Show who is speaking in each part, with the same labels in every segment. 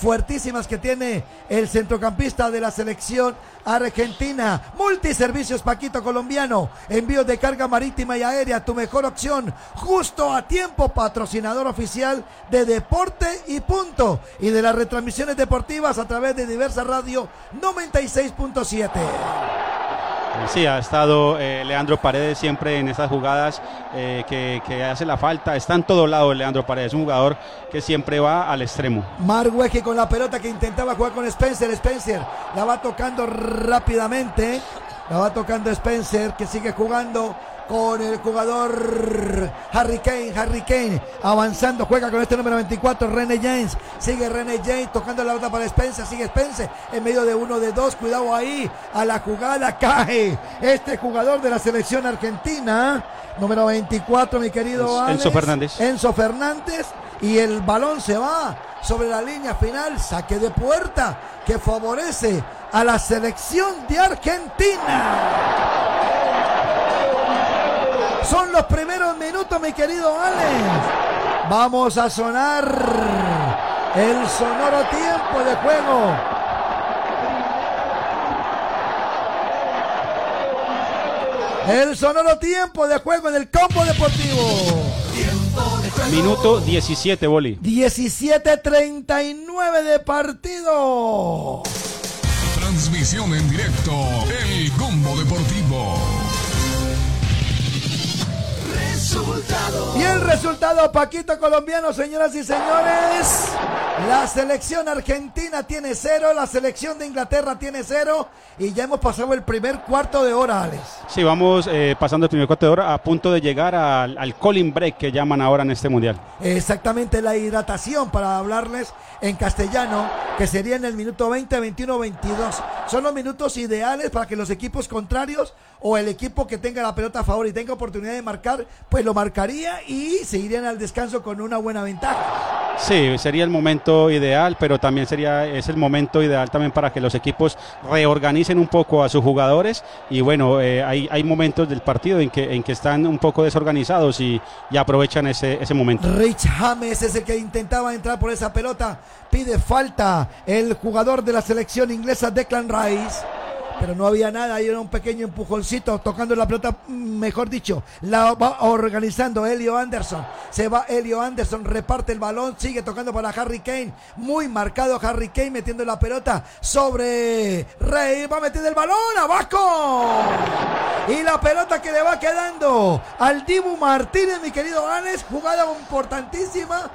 Speaker 1: fuertísimas que tiene el centrocampista de la selección argentina. Multiservicios Paquito Colombiano, envíos de carga marítima y aérea, tu mejor opción, justo a tiempo, patrocinador oficial de Deporte y Punto y de las retransmisiones deportivas a través de Diversa Radio 96.7.
Speaker 2: Sí, ha estado Leandro Paredes siempre en estas jugadas que hace la falta. Está en todo lado Leandro Paredes, un jugador que siempre va al extremo.
Speaker 1: Margueje con la pelota que intentaba jugar con Spencer. Spencer la va tocando rápidamente. La va tocando Spencer, que sigue jugando con el jugador Harry Kane avanzando, juega con este número 24, René James, sigue René James tocando la pelota para Spencer, sigue Spencer en medio de 1 de 2, cuidado ahí, a la jugada cae este jugador de la selección argentina, número 24, mi querido Alex, Enzo Fernández, y el balón se va sobre la línea final, saque de puerta que favorece a la selección de Argentina. Son los primeros minutos, mi querido Alex. Vamos a sonar el sonoro tiempo de juego. El sonoro tiempo de juego en el campo deportivo.
Speaker 2: Minuto 17, Boli.
Speaker 1: 17:39 de partido.
Speaker 3: Transmisión en directo, El Combo Deportivo.
Speaker 1: Y el resultado, Paquito Colombiano, señoras y señores. La selección argentina tiene 0, la selección de Inglaterra tiene 0 y ya hemos pasado el primer cuarto de hora, Alex.
Speaker 2: Sí, vamos pasando el primer cuarto de hora, a punto de llegar al cooling break que llaman ahora en este mundial.
Speaker 1: Exactamente, la hidratación, para hablarles en castellano, que sería en el minuto 20, 21, 22. Son los minutos ideales para que los equipos contrarios o el equipo que tenga la pelota a favor y tenga oportunidad de marcar, pues lo marcaría y se irían al descanso con una buena ventaja.
Speaker 2: Sí, sería el momento ideal, pero también es el momento ideal también para que los equipos reorganicen un poco a sus jugadores y bueno, hay momentos del partido en que están un poco desorganizados y aprovechan ese momento.
Speaker 1: Rich James es el que intentaba entrar por esa pelota, pide falta el jugador de la selección inglesa Declan Rice. Pero no había nada, ahí era un pequeño empujoncito, tocando la pelota, mejor dicho, la va organizando Elio Anderson, se va Elio Anderson, reparte el balón, sigue tocando para Harry Kane, muy marcado Harry Kane metiendo la pelota sobre Rey, va metiendo el balón abajo, y la pelota que le va quedando al Dibu Martínez, mi querido Alex, jugada importantísima,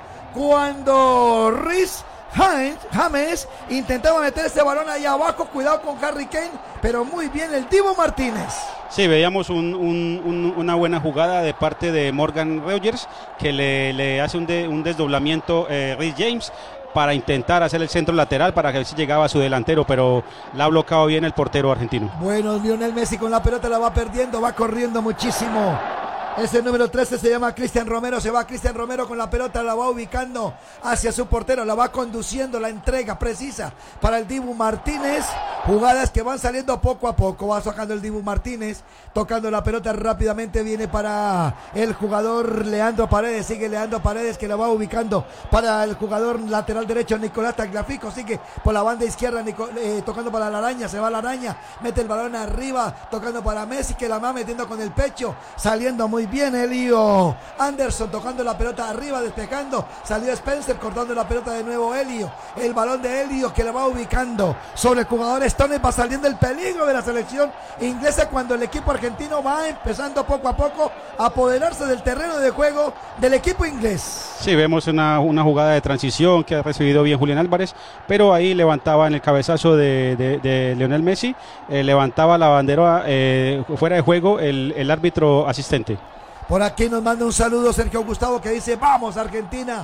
Speaker 1: cuando Rhys James intentaba meter ese balón ahí abajo, cuidado con Harry Kane, pero muy bien el Dibu Martínez.
Speaker 2: Sí, veíamos una buena jugada de parte de Morgan Rogers, que le hace un desdoblamiento Rhys James para intentar hacer el centro lateral para que ver si llegaba a su delantero, pero la ha bloqueado bien el portero argentino.
Speaker 1: Bueno, Lionel Messi con la pelota la va perdiendo, va corriendo muchísimo. Ese número 13 se llama Cristian Romero, se va Cristian Romero con la pelota, la va ubicando hacia su portero, la va conduciendo, la entrega precisa para el Dibu Martínez, jugadas que van saliendo poco a poco, va sacando el Dibu Martínez, tocando la pelota rápidamente, viene para el jugador Leandro Paredes, sigue Leandro Paredes que la va ubicando para el jugador lateral derecho Nicolás Tagliafico, sigue por la banda izquierda tocando para la araña, se va la araña, mete el balón arriba, tocando para Messi que la va metiendo con el pecho, saliendo muy bien Elio Anderson tocando la pelota arriba, despejando, salió Spencer cortando la pelota de nuevo Elio, el balón de Elio que la va ubicando sobre el jugador Stones, va saliendo el peligro de la selección inglesa cuando el equipo argentino va empezando poco a poco a apoderarse del terreno de juego del equipo inglés.
Speaker 2: Sí, vemos una jugada de transición que ha recibido bien Julián Álvarez, pero ahí levantaba en el cabezazo de Lionel Messi, levantaba la bandera fuera de juego el árbitro asistente.
Speaker 1: Por aquí nos manda un saludo Sergio Gustavo que dice vamos Argentina,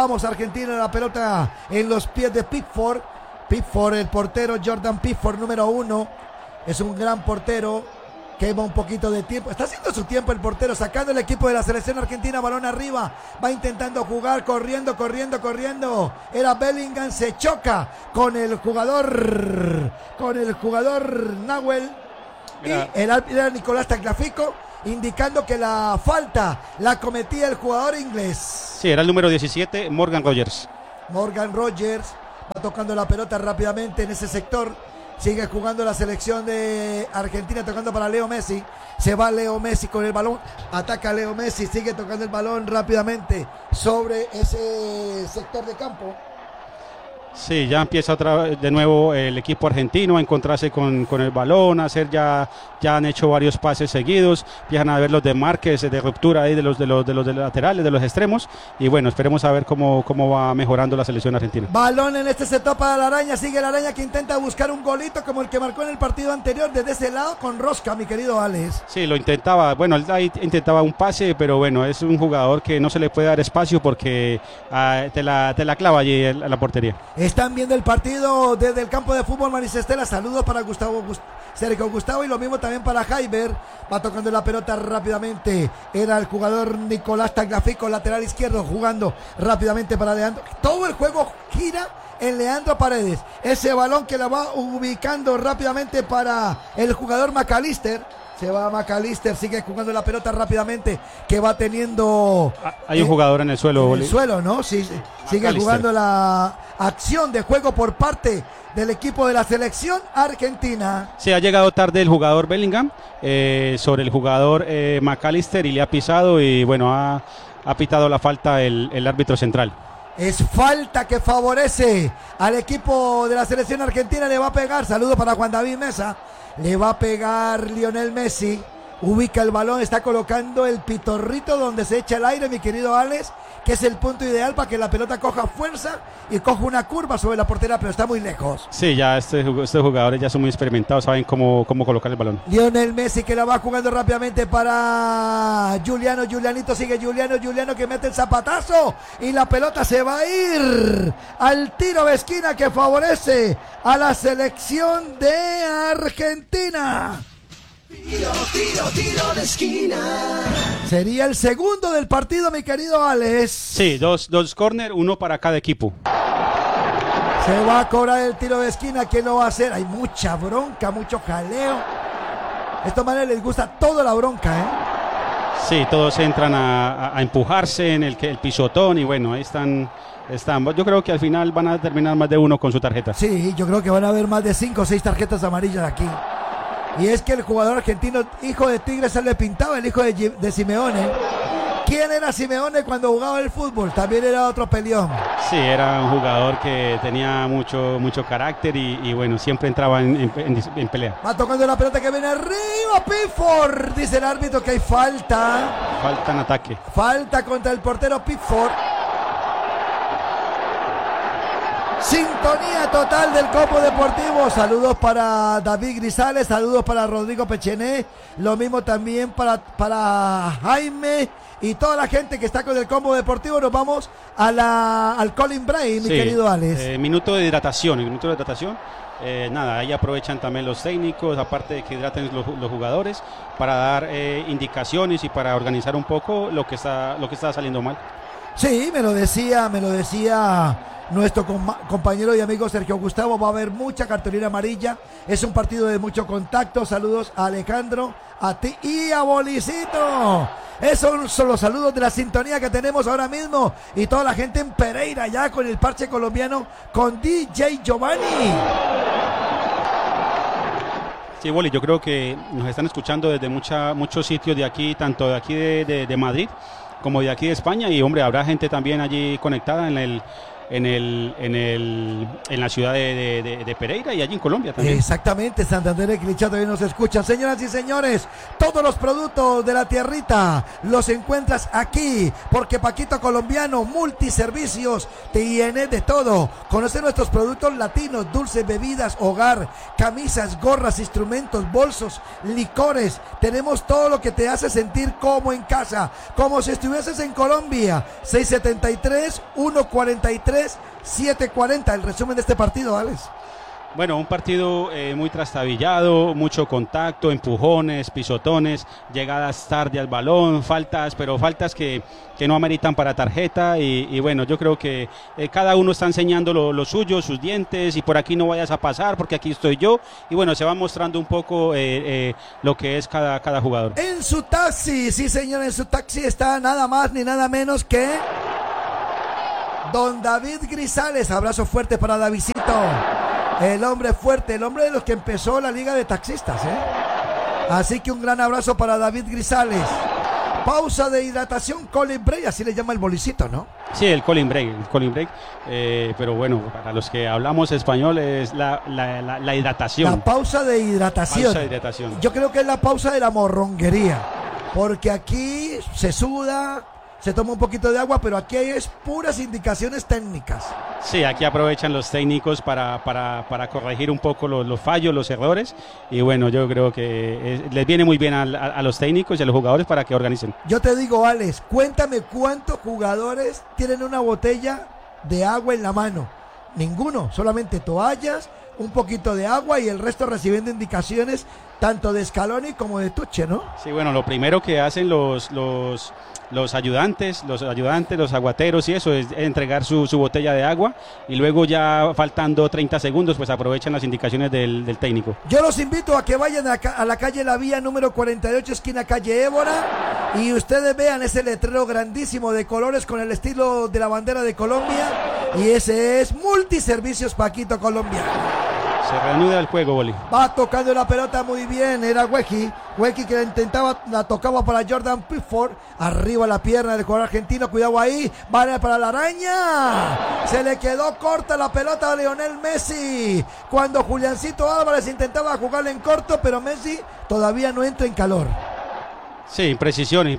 Speaker 1: la pelota en los pies de Pickford, el portero Jordan Pickford número 1, es un gran portero, quema un poquito de tiempo, está haciendo su tiempo el portero, sacando el equipo de la selección argentina, balón arriba, va intentando jugar, corriendo, era Bellingham, se choca con el jugador Nahuel, y el árbitro era Nicolás Tagliafico, indicando que la falta la cometía el jugador inglés.
Speaker 2: Sí, era el número 17, Morgan Rogers.
Speaker 1: Va tocando la pelota rápidamente en ese sector. Sigue jugando la selección de Argentina, tocando para Leo Messi. Se va Leo Messi con el balón. Ataca Leo Messi, sigue tocando el balón rápidamente sobre ese sector de campo.
Speaker 2: Sí, ya empieza otra vez de nuevo el equipo argentino a encontrarse con el balón, a hacer ya han hecho varios pases seguidos, empiezan a ver los desmarques de ruptura ahí de los laterales, de los extremos, y bueno, esperemos a ver cómo va mejorando la selección argentina.
Speaker 1: Balón en este sector para la Araña, sigue la Araña que intenta buscar un golito como el que marcó en el partido anterior desde ese lado con rosca, mi querido Alex.
Speaker 2: Sí, lo intentaba, bueno, él ahí intentaba un pase, pero bueno, es un jugador que no se le puede dar espacio porque te la clava allí a la portería.
Speaker 1: Están viendo el partido desde el campo de fútbol Maricestela. Saludos para Sergio Gustavo y lo mismo también para Jaiber. Va tocando la pelota rápidamente. Era el jugador Nicolás Tagliafico, lateral izquierdo, jugando rápidamente para Leandro. Todo el juego gira en Leandro Paredes. Ese balón que la va ubicando rápidamente para el jugador McAllister. Se va McAllister, sigue jugando la pelota rápidamente, que va teniendo...
Speaker 2: Hay un jugador en el suelo.
Speaker 1: En el suelo, ¿no? Sí, sigue jugando la acción de juego por parte del equipo de la selección argentina.
Speaker 2: Sí, ha llegado tarde el jugador Bellingham sobre el jugador McAllister y le ha pisado y bueno, ha pitado la falta el árbitro central.
Speaker 1: Es falta que favorece al equipo de la selección argentina, le va a pegar, saludo para Juan David Mesa. Le va a pegar Lionel Messi. Ubica el balón, está colocando el pitorrito donde se echa el aire, mi querido Alex, que es el punto ideal para que la pelota coja fuerza y coja una curva sobre la portería, pero está muy lejos.
Speaker 2: Sí, ya estos jugadores ya son muy experimentados, saben cómo colocar el balón.
Speaker 1: Lionel Messi que la va jugando rápidamente para Julianito sigue Juliano que mete el zapatazo y la pelota se va a ir al tiro de esquina que favorece a la selección de Argentina. Tiro de esquina. Sería el segundo del partido, mi querido Alex.
Speaker 2: Sí, dos córner, uno para cada equipo.
Speaker 1: Se va a cobrar el tiro de esquina. ¿Quién lo va a hacer? Hay mucha bronca, mucho jaleo. A estos manes les gusta toda la bronca, ¿eh?
Speaker 2: Sí, todos entran a empujarse en el pisotón y bueno, ahí están. Yo creo que al final van a terminar más de uno con su tarjeta.
Speaker 1: Sí, yo creo que van a haber más de 5 o 6 tarjetas amarillas aquí. Y es que el jugador argentino, hijo de Tigre, se le pintaba el hijo de Simeone. ¿Quién era Simeone cuando jugaba el fútbol? También era otro peleón.
Speaker 2: Sí, era un jugador que tenía mucho carácter y bueno, siempre entraba en pelea.
Speaker 1: Va tocando la pelota que viene arriba, Pickford. Dice el árbitro que hay falta.
Speaker 2: Falta en ataque.
Speaker 1: Falta contra el portero Pickford. Sintonía total del Combo Deportivo. Saludos para David Grisales, saludos para Rodrigo Pechené, lo mismo también para Jaime y toda la gente que está con el Combo Deportivo. Nos vamos al Colin Bray, mi querido Alex.
Speaker 2: Minuto de hidratación, nada, ahí aprovechan también los técnicos, aparte de que hidraten los jugadores, para dar indicaciones y para organizar un poco lo que está saliendo mal.
Speaker 1: Sí, me lo decía nuestro compañero y amigo Sergio Gustavo. Va a haber mucha cartulina amarilla. Es un partido de mucho contacto. Saludos a Alejandro, a ti y a Bolicito. Esos son los saludos de la sintonía que tenemos ahora mismo. Y toda la gente en Pereira ya con el parche colombiano con DJ Giovanni.
Speaker 2: Sí, Boli, yo creo que nos están escuchando desde muchos sitios de aquí, tanto de aquí de Madrid como de aquí de España. Y hombre, habrá gente también allí conectada en la ciudad de Pereira y allí en Colombia también.
Speaker 1: Exactamente, Santander y Quilichao también nos escuchan. Señoras y señores, todos los productos de la tierrita los encuentras aquí, porque Paquito Colombiano Multiservicios tiene de todo. Conoce nuestros productos latinos, dulces, bebidas, hogar, camisas, gorras, instrumentos, bolsos, licores. Tenemos todo lo que te hace sentir como en casa, como si estuvieses en Colombia. 673-143-740. El resumen de este partido, Alex.
Speaker 2: Bueno, un partido muy trastabillado, mucho contacto, empujones, pisotones, llegadas tarde al balón, faltas que no ameritan para tarjeta y bueno, yo creo que cada uno está enseñando lo suyo, sus dientes, y por aquí no vayas a pasar porque aquí estoy yo, y bueno, se va mostrando un poco lo que es cada jugador.
Speaker 1: En su taxi, sí señor, en su taxi está nada más ni nada menos que don David Grisales. Abrazo fuerte para Davidcito. El hombre fuerte, el hombre de los que empezó la liga de taxistas, Así que un gran abrazo para David Grisales. Pausa de hidratación, Colin Break, así le llama el bolicito, ¿no?
Speaker 2: Sí, el Colin Break, pero bueno, para los que hablamos español es la hidratación.
Speaker 1: La pausa de hidratación.
Speaker 2: Pausa de hidratación.
Speaker 1: Yo creo que es la pausa de la morronguería, porque aquí se suda, se toma un poquito de agua, pero aquí es puras indicaciones técnicas.
Speaker 2: Sí, aquí aprovechan los técnicos para corregir un poco los fallos, los errores, y bueno, yo creo que les viene muy bien a los técnicos y a los jugadores para que organicen.
Speaker 1: Yo te digo, Alex, cuéntame cuántos jugadores tienen una botella de agua en la mano. Ninguno, solamente toallas, un poquito de agua y el resto recibiendo indicaciones tanto de Scaloni como de Tuche, ¿no?
Speaker 2: Sí, bueno, lo primero que hacen los ayudantes, los aguateros y eso es entregar su botella de agua, y luego ya faltando 30 segundos pues aprovechan las indicaciones del técnico.
Speaker 1: Yo los invito a que vayan a la calle La Vía número 48, esquina calle Évora, y ustedes vean ese letrero grandísimo de colores con el estilo de la bandera de Colombia, y ese es Multiservicios Paquito Colombia.
Speaker 2: Se reanuda el juego, Boli.
Speaker 1: Va tocando la pelota muy bien, era Wecky que la tocaba para Jordan Pickford, arriba la pierna del jugador argentino, cuidado ahí, vale para la araña, se le quedó corta la pelota a Lionel Messi, cuando Juliancito Álvarez intentaba jugarle en corto, pero Messi todavía no entra en calor.
Speaker 2: Sí, imprecisiones.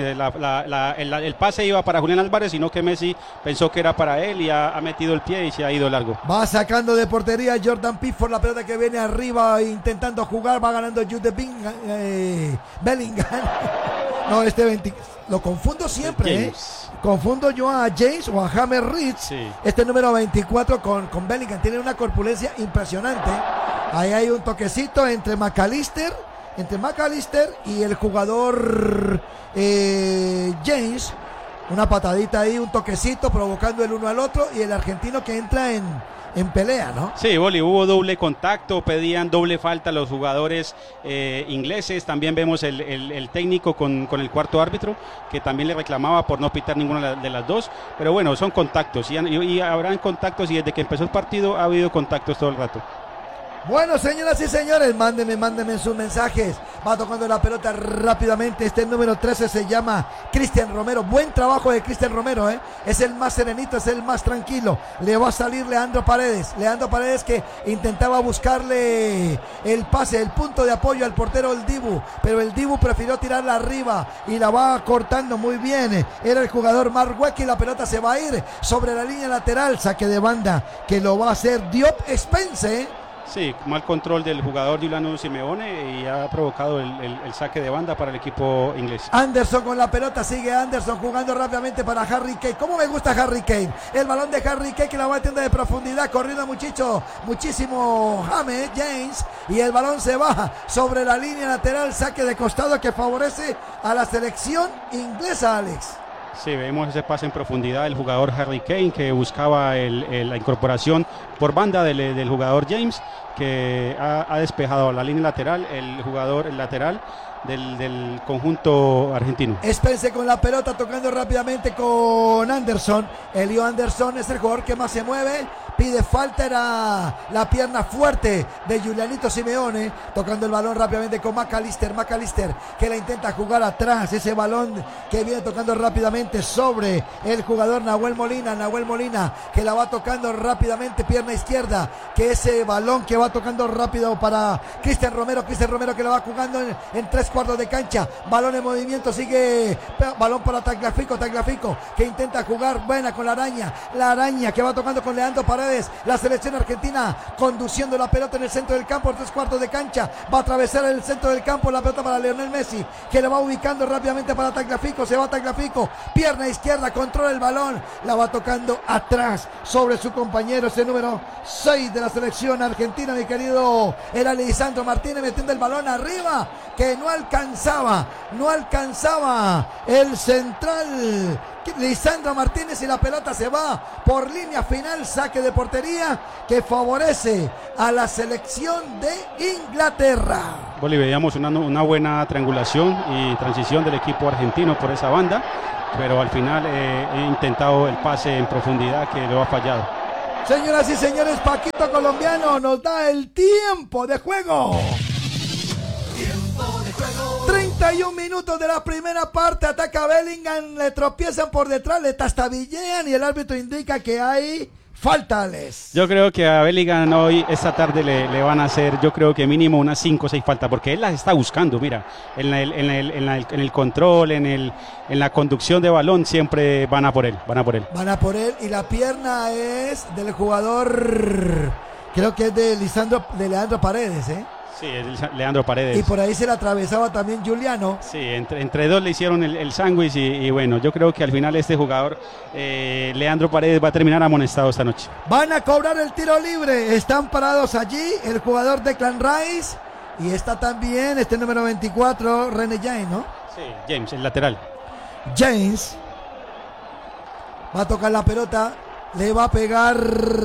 Speaker 2: El pase iba para Julián Álvarez, sino que Messi pensó que era para él y ha metido el pie y se ha ido largo.
Speaker 1: Va sacando de portería Jordan Pickford, la pelota que viene arriba intentando jugar, va ganando Jude Bellingham. No, lo confundo siempre, Confundo yo a James o a James Reeds,
Speaker 2: sí.
Speaker 1: Este número 24 con Bellingham, tiene una corpulencia impresionante. Ahí hay un toquecito entre McAllister y el jugador James, una patadita ahí, un toquecito provocando el uno al otro, y el argentino que entra en pelea, ¿no?
Speaker 2: Sí, Boli, hubo doble contacto, pedían doble falta los jugadores ingleses. También vemos el técnico con el cuarto árbitro, que también le reclamaba por no pitar ninguna de las dos, pero bueno, son contactos y habrán contactos, y desde que empezó el partido ha habido contactos todo el rato.
Speaker 1: Bueno, señoras y señores, mándenme sus mensajes. Va tocando la pelota rápidamente. Este número 13 se llama Cristian Romero. Buen trabajo de Cristian Romero, Es el más serenito, es el más tranquilo. Le va a salir Leandro Paredes. Leandro Paredes, que intentaba buscarle el pase, el punto de apoyo al portero el Dibu, pero el Dibu prefirió tirarla arriba y la va cortando muy bien. Era el jugador Mark Wecky. La pelota se va a ir sobre la línea lateral. Saque de banda que lo va a hacer Diop Spence,
Speaker 2: Sí, mal control del jugador Giuliano Simeone, y ha provocado el saque de banda para el equipo inglés.
Speaker 1: Anderson con la pelota, sigue Anderson jugando rápidamente para Harry Kane. ¿Cómo me gusta Harry Kane? El balón de Harry Kane que la va a tienda de profundidad, corriendo muchísimo James, y el balón se baja sobre la línea lateral, saque de costado que favorece a la selección inglesa, Alex.
Speaker 2: Sí, vemos ese pase en profundidad del jugador Harry Kane, que buscaba la incorporación por banda del jugador James, que ha despejado la línea lateral, el lateral del conjunto argentino.
Speaker 1: Spence con la pelota, tocando rápidamente con Anderson. Elio Anderson es el jugador que más se mueve, pide falta, era la pierna fuerte de Giulianito Simeone, tocando el balón rápidamente con McAllister que la intenta jugar atrás, ese balón que viene tocando rápidamente sobre el jugador Nahuel Molina, que la va tocando rápidamente, pierna izquierda, que ese balón que va tocando rápido para Cristian Romero que la va jugando en 3/4 de cancha, balón en movimiento, sigue balón para Tagliafico que intenta jugar, buena con la araña que va tocando con Leandro Paredes. La selección argentina conduciendo la pelota en el centro del campo, en 3/4 de cancha, va a atravesar el centro del campo, la pelota para Lionel Messi, que la va ubicando rápidamente para Tagliafico, se va Tagliafico, pierna izquierda, controla el balón, la va tocando atrás sobre su compañero, ese número 6 de la selección argentina, mi querido era Lisandro Martínez, metiendo el balón arriba, que no alcanzaba el central Lisandro Martínez, y la pelota se va por línea final, saque de portería que favorece a la selección de Inglaterra.
Speaker 2: Bolivia, veíamos una buena triangulación y transición del equipo argentino por esa banda, pero al final he intentado el pase en profundidad que lo ha fallado.
Speaker 1: Señoras y señores, Paquito Colombiano nos da el tiempo de juego. 31 minutos de la primera parte, ataca Bellingham, le tropiezan por detrás, le tastabillean y el árbitro indica que hay falta, Alex.
Speaker 2: Yo creo que a Bellingham hoy, esta tarde le van a hacer, yo creo que mínimo unas 5 o 6 faltas, porque él las está buscando, mira, en el control, en la conducción de balón, siempre van a por él.
Speaker 1: Van a por él y la pierna es del jugador, creo que es de Leandro Paredes, ¿eh?
Speaker 2: Sí, es Leandro Paredes.
Speaker 1: Y por ahí se le atravesaba también Giuliano.
Speaker 2: Sí, entre dos le hicieron el sándwich y bueno, yo creo que al final este jugador, Leandro Paredes, va a terminar amonestado esta noche.
Speaker 1: Van a cobrar el tiro libre, están parados allí el jugador Declan Rice y está también este número 24, René James, ¿no?
Speaker 2: Sí, James, el lateral.
Speaker 1: James va a tocar la pelota, le va a pegar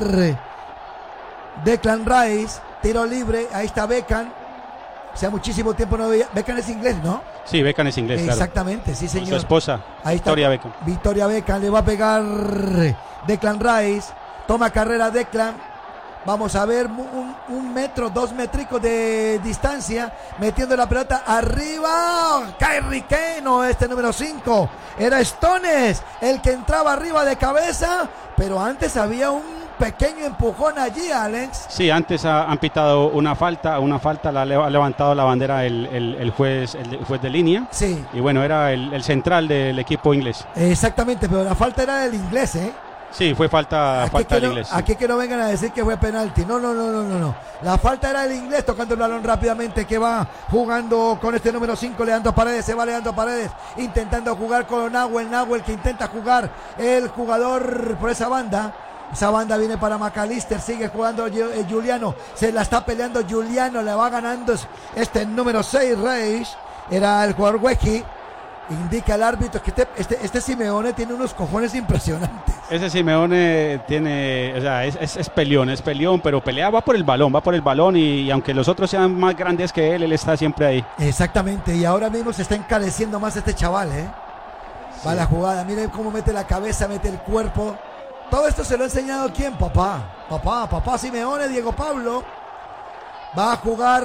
Speaker 1: Declan Rice. Tiro libre, ahí está Beckham. O sea, muchísimo tiempo no veía. Beckham es inglés, ¿no?
Speaker 2: Sí, Beckham es inglés,
Speaker 1: exactamente,
Speaker 2: claro.
Speaker 1: Sí, señor.
Speaker 2: Con su esposa,
Speaker 1: ahí
Speaker 2: Victoria
Speaker 1: está,
Speaker 2: Beckham.
Speaker 1: Victoria Beckham, le va a pegar Declan Rice. Toma carrera Declan. Vamos a ver un metro, 2 métricos de distancia. Metiendo la pelota arriba. Kyrie Kane, no, este número 5. Era Stones el que entraba arriba de cabeza. Pero antes había un pequeño empujón allí, Alex.
Speaker 2: Sí, antes han pitado una falta, ha levantado la bandera el juez de línea.
Speaker 1: Sí.
Speaker 2: Y bueno, era el central del equipo inglés.
Speaker 1: Exactamente, pero la falta era del inglés, ¿eh?
Speaker 2: Sí, fue falta del inglés.
Speaker 1: Aquí que no vengan a decir que fue penalti. No. La falta era del inglés tocando el balón rápidamente, que va jugando con este número 5, Leandro Paredes. Se va Leandro Paredes intentando jugar con Nahuel que intenta jugar el jugador por esa banda. Esa banda viene para McAllister, sigue jugando Giuliano, se la está peleando Giuliano, le va ganando este número 6, Reis, era el jugador Wecky. Indica el árbitro que este Simeone tiene unos cojones impresionantes.
Speaker 2: Ese Simeone tiene, o sea, es peleón, pero va por el balón y aunque los otros sean más grandes que él está siempre ahí.
Speaker 1: Exactamente, y ahora mismo se está encareciendo más este chaval, ¿eh? Va la jugada, miren cómo mete la cabeza, mete el cuerpo. Todo esto se lo ha enseñado ¿quién? Papá Simeone, Diego Pablo. Va a jugar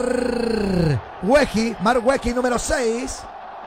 Speaker 1: Marc Wecky, número 6.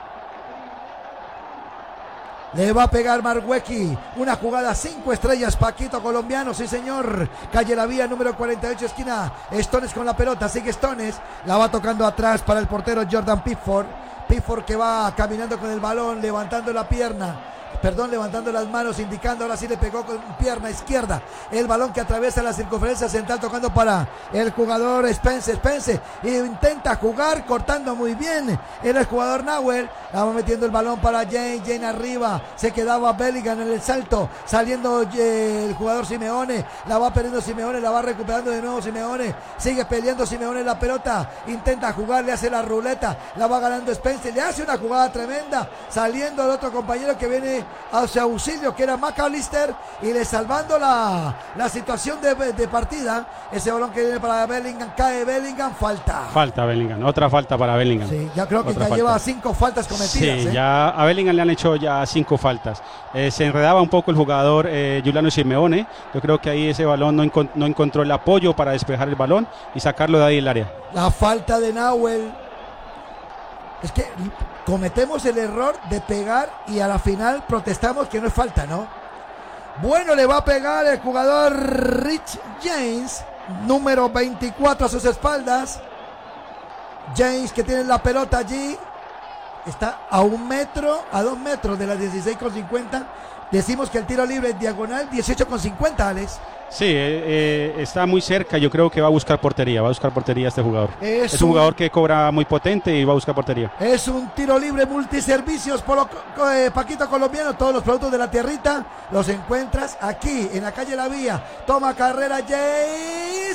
Speaker 1: Le va a pegar Marc Wecky. Una jugada 5 estrellas, Paquito Colombiano, sí señor. Calle La Vía, número 48, esquina. Stones con la pelota, sigue Stones. La va tocando atrás para el portero Jordan Pickford. Pickford que va caminando con el balón, levantando las manos, indicando, ahora sí le pegó con pierna izquierda. El balón que atraviesa la circunferencia central, tocando para el jugador Spence. Intenta jugar, cortando muy bien. Era el jugador Nahuel. La va metiendo el balón para Jane arriba. Se quedaba Bellingham en el salto. Saliendo el jugador Simeone. La va perdiendo Simeone, la va recuperando de nuevo Simeone. Sigue peleando Simeone la pelota. Intenta jugar, le hace la ruleta. La va ganando Spence. Le hace una jugada tremenda. Saliendo el otro compañero que viene a su auxilio, que era McAllister, y le salvando la situación de partida. Ese balón que viene para Bellingham, cae Bellingham, falta Bellingham,
Speaker 2: otra falta para Bellingham.
Speaker 1: Sí, ya creo que ya lleva 5 faltas cometidas.
Speaker 2: Sí, ya a Bellingham le han hecho ya 5 faltas. Se enredaba un poco el jugador Giuliano Simeone. Yo creo que ahí ese balón no encontró el apoyo para despejar el balón y sacarlo de ahí del área.
Speaker 1: La falta de Nahuel. Es que cometemos el error de pegar y a la final protestamos que no es falta, ¿no? Bueno, le va a pegar el jugador Rich James, número 24 a sus espaldas. James, que tiene la pelota allí, está a 2 metros de las 16,50. Decimos que el tiro libre es diagonal 18,50, Alex.
Speaker 2: Sí, está muy cerca. Yo creo que va a buscar portería este jugador. Es un jugador que cobra muy potente y va a buscar portería.
Speaker 1: Es un tiro libre multiservicios por Paquito Colombiano. Todos los productos de la tierrita los encuentras aquí en la calle La Vía. Toma carrera James.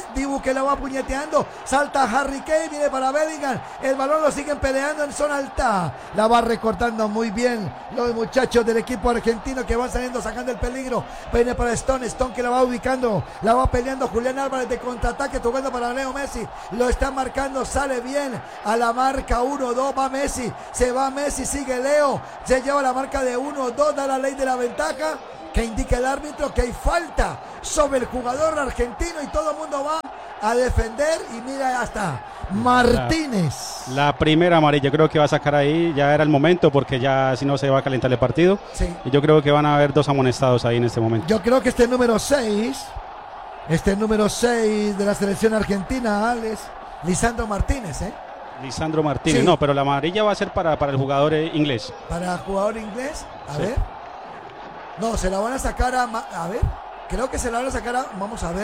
Speaker 1: Martínez, Dibu que la va puñeteando, salta Harry Kane, viene para Bellingham, el balón lo siguen peleando en zona alta, la va recortando muy bien los muchachos del equipo argentino que van saliendo, sacando el peligro, viene para Stone que la va ubicando, la va peleando Julián Álvarez de contraataque, tocando para Leo Messi, lo está marcando, sale bien a la marca 1-2, va Messi, se va Messi, sigue Leo, se lleva la marca de 1-2, da la ley de la ventaja, que indica el árbitro que hay falta sobre el jugador argentino y todo el mundo va a defender y mira, ya está Martínez.
Speaker 2: La primera amarilla creo que va a sacar ahí, ya era el momento porque ya si no se va a calentar el partido.
Speaker 1: Sí.
Speaker 2: Y yo creo que van a haber 2 amonestados ahí en este momento.
Speaker 1: Yo creo que este número 6 de la selección argentina, Alex, Lisandro Martínez,
Speaker 2: Lisandro Martínez,
Speaker 1: sí.
Speaker 2: No, pero la amarilla va a ser para el jugador inglés.
Speaker 1: Para el jugador inglés, a
Speaker 2: Sí.
Speaker 1: ver. No, se la van a sacar a ver, creo que se la van a sacar vamos a ver.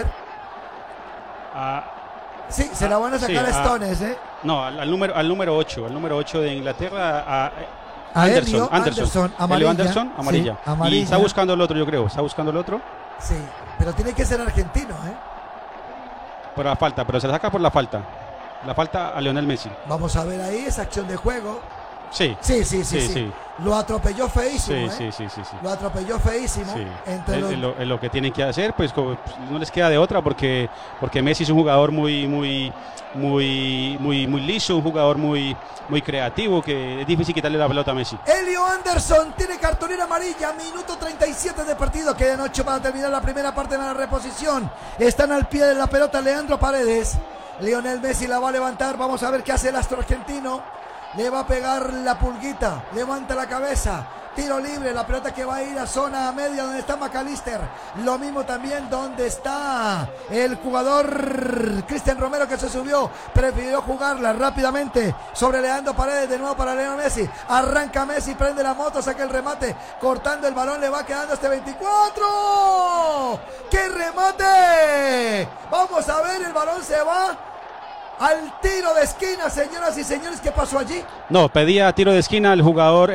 Speaker 1: Sí, se la van a sacar
Speaker 2: sí,
Speaker 1: a Stones,
Speaker 2: No, al número 8 de Inglaterra, a
Speaker 1: Elio
Speaker 2: Anderson,
Speaker 1: amarilla.
Speaker 2: Anderson, amarilla.
Speaker 1: Sí, amarilla.
Speaker 2: Y está buscando el otro, yo creo, está buscando el otro.
Speaker 1: Sí, pero tiene que ser argentino,
Speaker 2: Por la falta, pero se la saca por la falta. La falta a Lionel Messi.
Speaker 1: Vamos a ver ahí esa acción de juego.
Speaker 2: Sí.
Speaker 1: Sí. Lo atropelló feísimo,
Speaker 2: Sí.
Speaker 1: Lo atropelló feísimo.
Speaker 2: Sí.
Speaker 1: Entre
Speaker 2: Es lo que tienen que hacer, pues no les queda de otra porque Messi es un jugador muy liso, un jugador muy creativo, que es difícil quitarle la pelota a Messi.
Speaker 1: Elio Anderson tiene cartulina amarilla, minuto 37 de partido, quedan 8 para terminar la primera parte de la reposición. Están al pie de la pelota Leandro Paredes, Lionel Messi la va a levantar, vamos a ver qué hace el astro argentino. Le va a pegar la pulguita, levanta la cabeza, tiro libre, la pelota que va a ir a zona media donde está McAllister, lo mismo también donde está el jugador Cristian Romero que se subió, prefirió jugarla rápidamente sobre Leandro Paredes, de nuevo para Leo Messi, arranca Messi, prende la moto, saca el remate, cortando el balón, le va quedando este 24, ¡qué remate! Vamos a ver, el balón se va al tiro de esquina, señoras y señores, ¿qué pasó allí?
Speaker 2: No, pedía tiro de esquina el jugador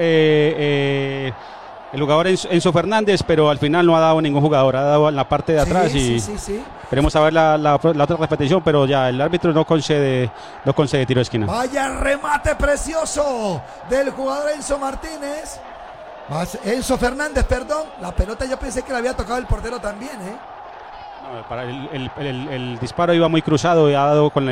Speaker 2: Enzo Fernández, pero al final no ha dado ningún jugador, ha dado en la parte de atrás
Speaker 1: sí.
Speaker 2: Esperemos a ver la otra repetición, pero ya el árbitro no concede tiro de esquina.
Speaker 1: Vaya remate precioso del jugador Enzo Fernández, perdón. La pelota yo pensé que le había tocado el portero también,
Speaker 2: No, para el disparo iba muy cruzado y ha dado con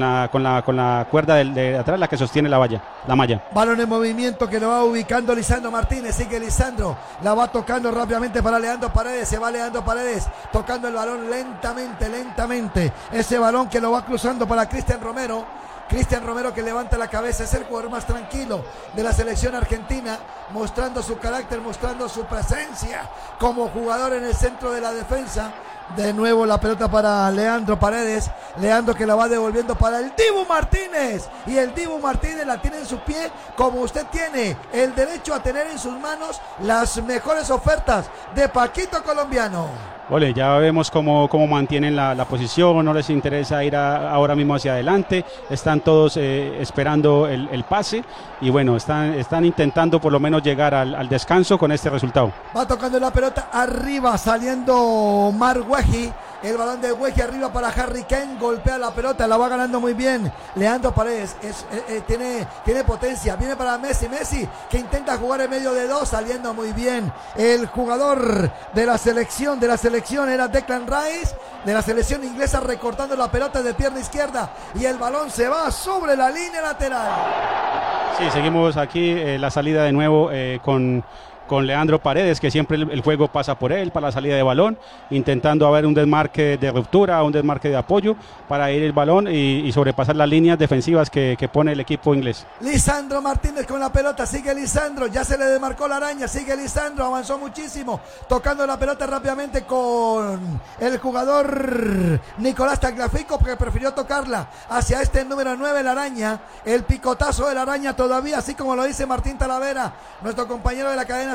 Speaker 2: la cuerda de atrás, la que sostiene la malla.
Speaker 1: Balón en movimiento que lo va ubicando Lisandro Martínez, sigue Lisandro, la va tocando rápidamente para Leandro Paredes, se va Leandro Paredes, tocando el balón lentamente, ese balón que lo va cruzando para Cristian Romero que levanta la cabeza, es el jugador más tranquilo de la selección argentina, mostrando su carácter, mostrando su presencia como jugador en el centro de la defensa. De nuevo la pelota para Leandro Paredes, Leandro que la va devolviendo para el Dibu Martínez, y el Dibu Martínez la tiene en su pie, como usted tiene el derecho a tener en sus manos las mejores ofertas de Paquito Colombiano.
Speaker 2: Ole, ya vemos cómo mantienen la posición, no les interesa ir ahora mismo hacia adelante, están todos esperando el pase y bueno, están intentando por lo menos llegar al descanso con este resultado.
Speaker 1: Va tocando la pelota arriba, saliendo Margueji, el balón de Gueji arriba para Harry Kane, golpea la pelota, la va ganando muy bien Leandro Paredes, tiene potencia, viene para Messi que intenta jugar en medio de dos, saliendo muy bien el jugador de la selección era Declan Rice, de la selección inglesa, recortando la pelota de pierna izquierda y el balón se va sobre la línea lateral.
Speaker 2: Sí, seguimos aquí la salida de nuevo con Leandro Paredes, que siempre el juego pasa por él para la salida de balón, intentando haber un desmarque de ruptura, un desmarque de apoyo para ir el balón y sobrepasar las líneas defensivas que pone el equipo inglés.
Speaker 1: Lisandro Martínez con la pelota, sigue Lisandro, ya se le desmarcó la araña, sigue Lisandro, avanzó muchísimo, tocando la pelota rápidamente con el jugador Nicolás Tagliafico, que prefirió tocarla hacia este número 9, la araña, el picotazo de la araña todavía, así como lo dice Martín Talavera, nuestro compañero de la cadena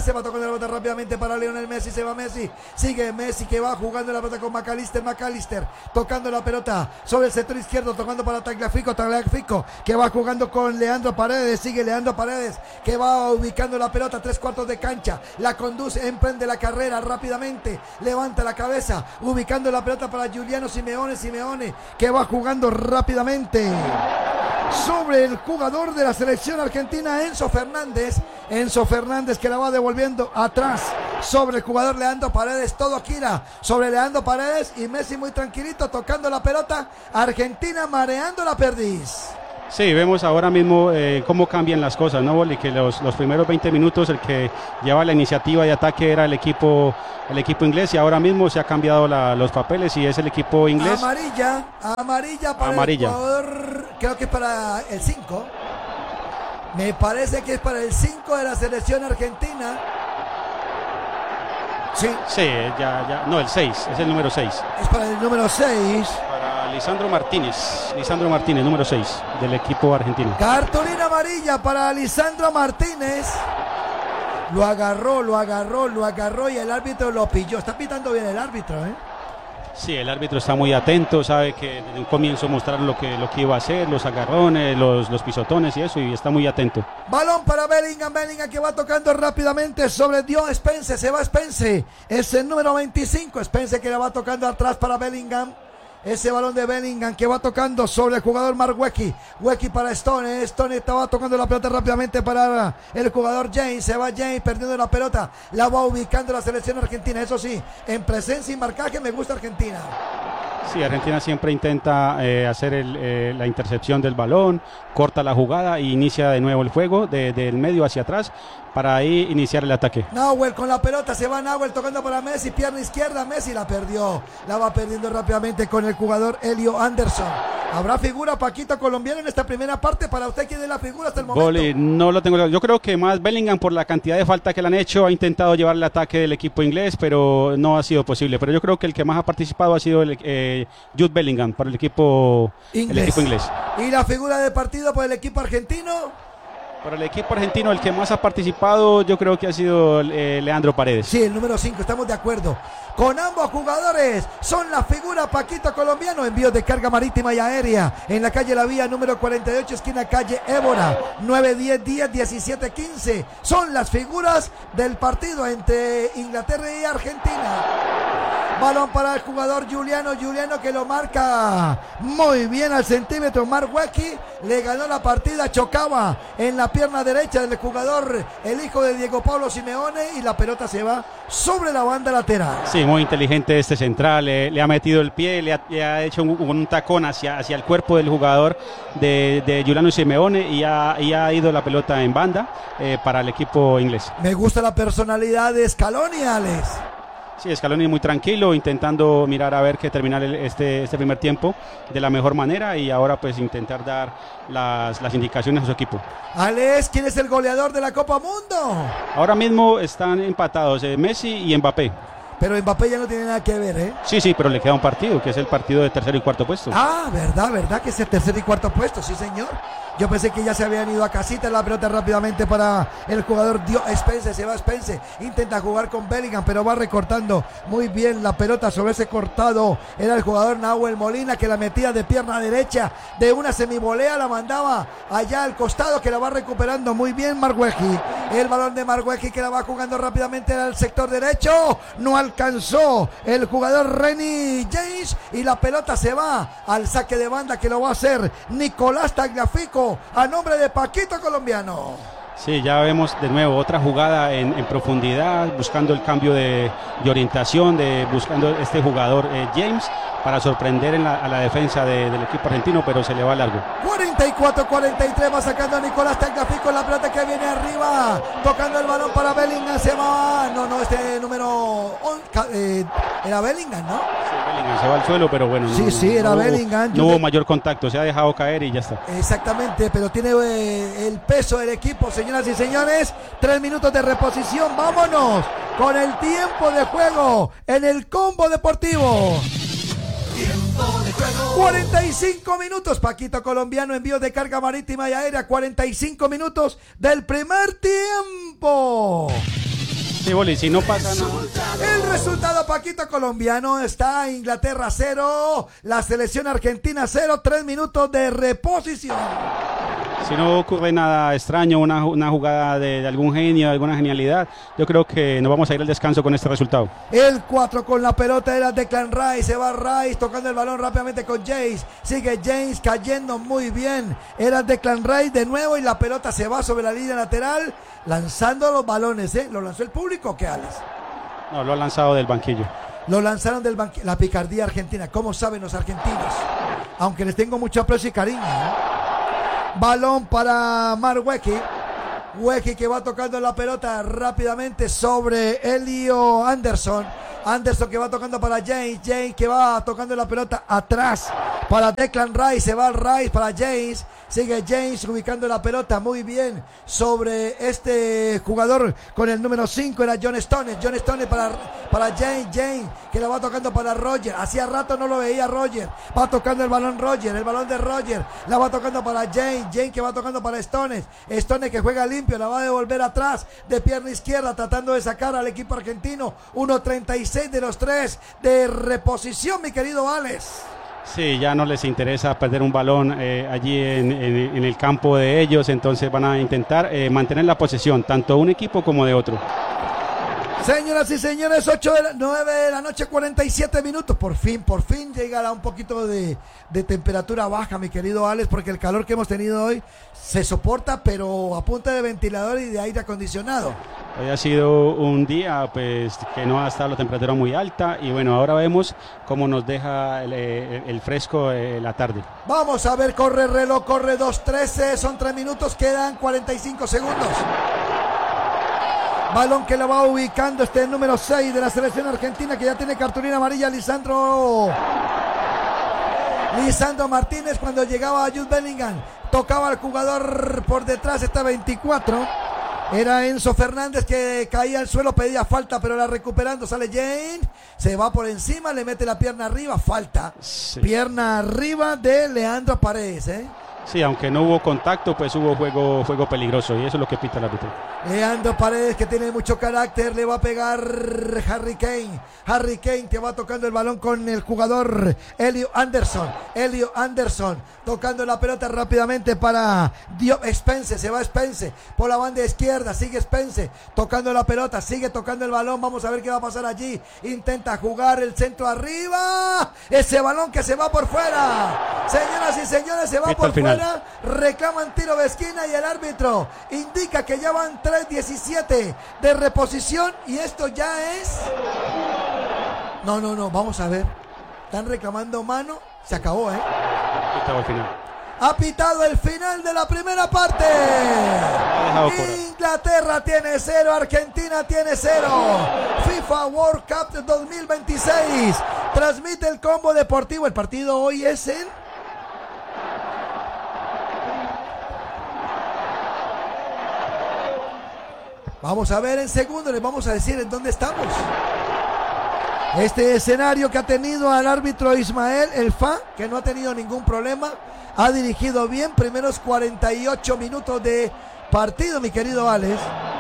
Speaker 1: se va tocando la pelota rápidamente para Lionel Messi, se va Messi, sigue Messi que va jugando la pelota con McAllister, tocando la pelota sobre el sector izquierdo, tocando para Tagliafico, que va jugando con Leandro Paredes, sigue Leandro Paredes, que va ubicando la pelota, 3/4 de cancha, la conduce, emprende la carrera rápidamente, levanta la cabeza, ubicando la pelota para Giuliano Simeone, que va jugando rápidamente sobre el jugador de la selección argentina, Enzo Fernández que la va devolviendo atrás sobre el jugador Leandro Paredes, todo gira sobre Leandro Paredes y Messi muy tranquilito tocando la pelota, Argentina mareando la perdiz.
Speaker 2: Sí, vemos ahora mismo cómo cambian las cosas, ¿no, Boli? Que los primeros 20 minutos el que llevaba la iniciativa de ataque era el equipo inglés y ahora mismo se ha cambiado los papeles y es el equipo inglés.
Speaker 1: Amarilla para el jugador, creo que es para el 5. Me parece que es para el 5 de la selección argentina. Sí.
Speaker 2: Sí, no, el 6, es el número 6.
Speaker 1: Es para el número 6.
Speaker 2: Para Lisandro Martínez, número 6 del equipo argentino.
Speaker 1: Cartulina amarilla para Lisandro Martínez. Lo agarró y el árbitro lo pilló. Está pitando bien el árbitro, ¿eh?
Speaker 2: Sí, el árbitro está muy atento, sabe que desde un comienzo mostraron lo que iba a hacer, los agarrones, los pisotones y eso, y está muy atento.
Speaker 1: Balón para Bellingham que va tocando rápidamente sobre Spence, se va Spence, es el número 25, Spence que la va tocando atrás para Bellingham. Ese balón de Bellingham que va tocando sobre el jugador Mark Weki para Stone estaba tocando la pelota rápidamente para el jugador James, se va James perdiendo la pelota, la va ubicando la selección argentina, eso sí, en presencia y marcaje me gusta Argentina.
Speaker 2: Sí, Argentina siempre intenta hacer la intercepción del balón, corta la jugada e inicia de nuevo el juego del medio hacia atrás para ahí iniciar el ataque.
Speaker 1: Nahuel con la pelota, se va Nahuel tocando para Messi, pierna izquierda, Messi la perdió, la va perdiendo rápidamente con el jugador Elio Anderson. ¿Habrá figura Paquito colombiano en esta primera parte? Para usted, ¿quién es la figura hasta el momento?
Speaker 2: Boli, no lo tengo. Yo creo que más Bellingham por la cantidad de falta que le han hecho, ha intentado llevar el ataque del equipo inglés, pero no ha sido posible. Pero yo creo que el que más ha participado ha sido Jude Bellingham para el equipo inglés.
Speaker 1: ¿Y la figura de partido por el equipo argentino?
Speaker 2: Para el equipo argentino, el que más ha participado, yo creo que ha sido Leandro Paredes.
Speaker 1: Sí, el número 5, estamos de acuerdo. Con ambos jugadores son la figura Paquito colombiano. Envíos de carga marítima y aérea en la calle La Vía, número 48, esquina calle Évora, 9-10-10-17-15. Son las figuras del partido entre Inglaterra y Argentina. Balón para el jugador Giuliano que lo marca muy bien al centímetro. Mark Weki le ganó la partida, chocaba en la pierna derecha del jugador, el hijo de Diego Pablo Simeone, y la pelota se va sobre la banda lateral.
Speaker 2: Sí, muy inteligente este central, le ha metido el pie, le ha hecho un tacón hacia el cuerpo del jugador de Giuliano Simeone y ha ido la pelota en banda para el equipo inglés.
Speaker 1: Me gusta la personalidad de Scaloni, Alex.
Speaker 2: Sí, Scaloni muy tranquilo, intentando mirar a ver que terminar este primer tiempo de la mejor manera y ahora pues intentar dar las indicaciones a su equipo.
Speaker 1: Alex, ¿quién es el goleador de la Copa Mundo?
Speaker 2: Ahora mismo están empatados Messi y Mbappé.
Speaker 1: Pero Mbappé ya no tiene nada que ver, ¿eh?
Speaker 2: Sí, pero le queda un partido, que es el partido de tercero y cuarto puesto.
Speaker 1: Ah, verdad que es el tercer y cuarto puesto, sí señor. Yo pensé que ya se habían ido a casita. La pelota rápidamente para el jugador Spence, se va Spence, intenta jugar con Bellingham, pero va recortando muy bien la pelota sobre ese cortado. Era el jugador Nahuel Molina que la metía de pierna derecha, de una semivolea, la mandaba allá al costado, que la va recuperando muy bien Mark Weki. El balón de Mark Weki que la va jugando rápidamente al sector derecho, no alcanzó el jugador Rennie James y la pelota se va al saque de banda, que lo va a hacer Nicolás Tagliafico a nombre de Paquito colombiano.
Speaker 2: Sí, ya vemos de nuevo otra jugada en profundidad, buscando el cambio de orientación, buscando este jugador James para sorprender a la defensa del equipo argentino, pero se le va largo.
Speaker 1: 44-43 va sacando a Nicolás Tagliafico, la pelota que viene arriba, tocando el balón para Bellingham, se va, este número era Bellingham, ¿no?
Speaker 2: Sí, Bellingham se va al suelo, pero bueno,
Speaker 1: era Bellingham.
Speaker 2: No hubo mayor contacto, se ha dejado caer y ya está.
Speaker 1: Exactamente, pero tiene el peso del equipo, señoras y señores. 3 minutos de reposición, vámonos con el tiempo de juego en el Combo Deportivo. Tiempo de juego. 45 minutos, Paquito colombiano, envío de carga marítima y aérea, 45 minutos del primer tiempo.
Speaker 2: Sí, Boli, si no pasa nada.
Speaker 1: El resultado, Paquito, colombiano, está Inglaterra 0, la selección argentina 0, 3 minutos de reposición.
Speaker 2: Si no ocurre nada extraño, una jugada de algún genio, alguna genialidad, yo creo que nos vamos a ir al descanso con este resultado.
Speaker 1: El 4 con la pelota era Declan Rice, se va Rice tocando el balón rápidamente con James, sigue James cayendo muy bien, era Declan Rice de nuevo y la pelota se va sobre la línea lateral, lanzando los balones, ¿lo lanzó el público o qué, Alex?
Speaker 2: No, lo ha lanzado del banquillo.
Speaker 1: Lo lanzaron del banquillo, la picardía argentina, ¿cómo saben los argentinos? Aunque les tengo mucho aprecio y cariño, Balón para Mark Wecky. Wecky que va tocando la pelota rápidamente sobre Elio Anderson. Anderson que va tocando para James. James que va tocando la pelota atrás para Declan Rice. Se va Rice para James. Sigue James ubicando la pelota muy bien sobre este jugador con el número 5. Era John Stones. John Stones para James. James que la va tocando para Roger. Hacía rato no lo veía Roger. Va tocando el balón Roger. El balón de Roger. La va tocando para James. James que va tocando para Stones. Stones que juega limpio. La va a devolver atrás de pierna izquierda tratando de sacar al equipo argentino. 1.36 de los 3 de reposición, mi querido Alex.
Speaker 2: Sí, ya no les interesa perder un balón allí en el campo de ellos, entonces van a intentar mantener la posesión, tanto un equipo como de otro.
Speaker 1: Señoras y señores, 9 de la noche, 47 minutos. Por fin llegará un poquito de temperatura baja, mi querido Alex, porque el calor que hemos tenido hoy se soporta, pero a punta de ventilador y de aire acondicionado.
Speaker 2: Hoy ha sido un día pues que no ha estado la temperatura muy alta y bueno, ahora vemos cómo nos deja el fresco la tarde.
Speaker 1: Vamos a ver, corre el reloj, corre 2:13, son 3 minutos, quedan 45 segundos. Balón que lo va ubicando el número 6 de la selección argentina, que ya tiene cartulina amarilla, Lisandro Martínez. Cuando llegaba a Jude Bellingham, tocaba al jugador por detrás, está 24. Era Enzo Fernández que caía al suelo, pedía falta, pero la recuperando, sale Jane, se va por encima, le mete la pierna arriba, falta. Sí. Pierna arriba de Leandro Paredes,
Speaker 2: Sí, aunque no hubo contacto, pues hubo juego peligroso y eso es lo que pita el árbitro.
Speaker 1: Leandro Paredes, que tiene mucho carácter, le va a pegar Harry Kane. Harry Kane que va tocando el balón con el jugador Elio Anderson. Elio Anderson tocando la pelota rápidamente para Spence. Se va Spence por la banda izquierda, sigue Spence tocando la pelota, sigue tocando el balón. Vamos a ver qué va a pasar allí. Intenta jugar el centro arriba. Ese balón que se va por fuera. Señoras y señores, se va por fuera. Reclaman tiro de esquina y el árbitro indica que ya van 3:17 de reposición y esto ya es... No, vamos a ver. Están reclamando mano. Se acabó, Ha pitado el final de la primera parte. Inglaterra tiene 0, Argentina tiene 0. FIFA World Cup 2026. Transmite el Combo Deportivo. El partido hoy es en... Vamos a ver en segundo, les vamos a decir en dónde estamos. Este escenario que ha tenido al árbitro Ismael El Fa, que no ha tenido ningún problema, ha dirigido bien, primeros 48 minutos de partido, mi querido Alex.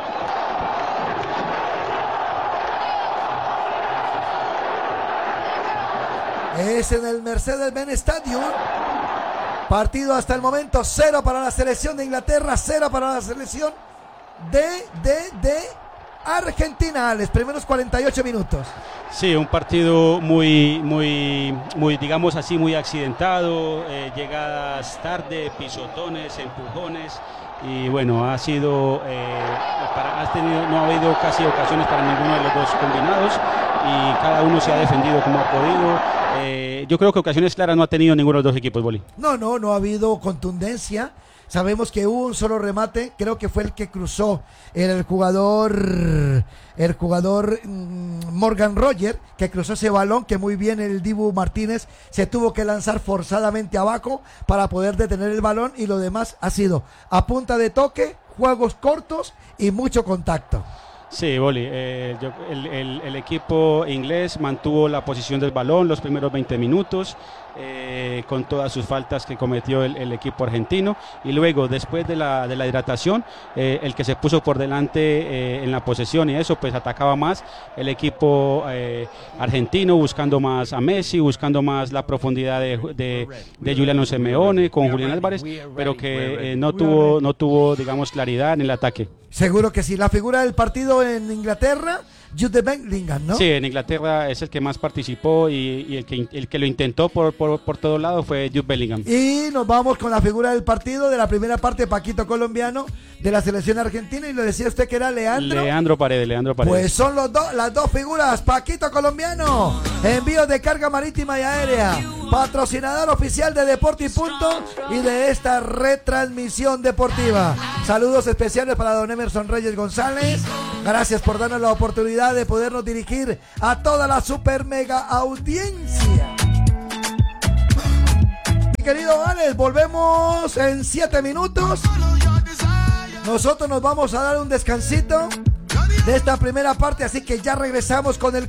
Speaker 1: Es en el Mercedes-Benz Stadium. Partido hasta el momento 0 para la selección de Inglaterra, 0 para la selección de Argentina, Alex, primeros 48 minutos.
Speaker 2: Sí, un partido muy, digamos así, muy accidentado, llegadas tarde, pisotones, empujones y bueno, no ha habido casi ocasiones para ninguno de los dos combinados y cada uno se ha defendido como ha podido. Yo creo que ocasiones claras no ha tenido ninguno de los dos equipos, Boli.
Speaker 1: No ha habido contundencia. Sabemos que hubo un solo remate, creo que fue el que cruzó el jugador Morgan Roger, que cruzó ese balón, que muy bien el Dibu Martínez se tuvo que lanzar forzadamente abajo para poder detener el balón y lo demás ha sido a punta de toque, juegos cortos y mucho contacto.
Speaker 2: Sí, Boli, el equipo inglés mantuvo la posición del balón los primeros 20 minutos con todas sus faltas que cometió el equipo argentino, y luego después de la hidratación, el que se puso por delante en la posesión y eso, pues atacaba más el equipo argentino, buscando más a Messi, buscando más la profundidad de Juliano Simeone con Julián Álvarez, pero que no tuvo, digamos, claridad en el ataque.
Speaker 1: Seguro que sí. La figura del partido en Inglaterra, Jude Bellingham, ¿no?
Speaker 2: Sí, en Inglaterra es el que más participó y el que lo intentó por todo lado fue Jude Bellingham.
Speaker 1: Y nos vamos con la figura del partido de la primera parte, Paquito Colombiano, de la selección argentina, y lo decía usted que era
Speaker 2: Leandro Paredes.
Speaker 1: Pues son las dos figuras. Paquito Colombiano, envíos de carga marítima y aérea, patrocinador oficial de Deporte y Punto y de esta retransmisión deportiva. Saludos especiales para don Emerson Reyes González. Gracias por darnos la oportunidad de podernos dirigir a toda la super mega audiencia. Mi querido Alex, volvemos en 7 minutos. Nosotros nos vamos a dar un descansito de esta primera parte, así que ya regresamos con el